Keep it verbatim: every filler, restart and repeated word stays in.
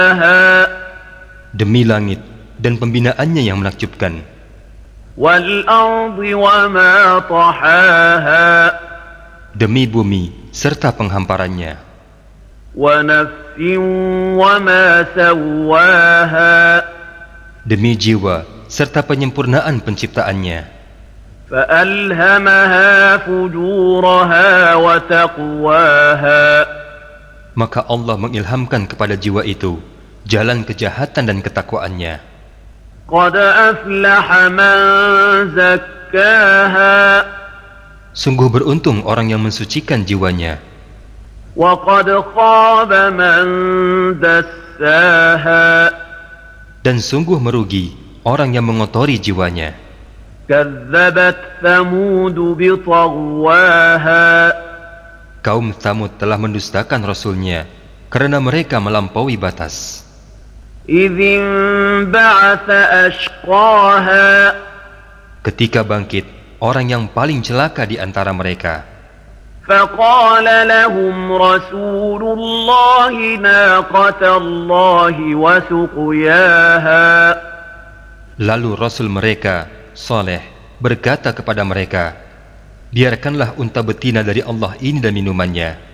Demi langit dan pembinaannya yang menakjubkan, وَالْأَرْضِ وَمَا طَحَاهَا demi bumi serta penghamparannya, وَنَفْسٍ وَمَا سَوَّاهَا demi jiwa serta penyempurnaan penciptaannya, فَأَلْهَمَهَا فُجُورَهَا وَتَقْوَاهَا maka Allah mengilhamkan kepada jiwa itu jalan kejahatan dan ketakwaannya. قَدْ أَفْلَحَ مَنْ زَكَّاهَا Sungguh beruntung orang yang mensucikan jiwanya, وَقَدْ خَابَ مَنْ دَسَّاهَا dan sungguh merugi orang yang mengotori jiwanya. كَذَّبَتْ ثَمُودُ بِطَغْوَاهَا Kaum Tsamud telah mendustakan Rasulnya karena mereka melampaui batas. إِذِ انبَعَثَ أَشْقَاهَا Ketika bangkit orang yang paling celaka di antara mereka, فَقَالَ لَهُمْ رَسُولُ اللَّهِ نَاقَةَ اللَّهِ وَسُقْيَاهَا lalu Rasul mereka, Saleh, berkata kepada mereka, biarkanlah unta betina dari Allah ini dan minumannya,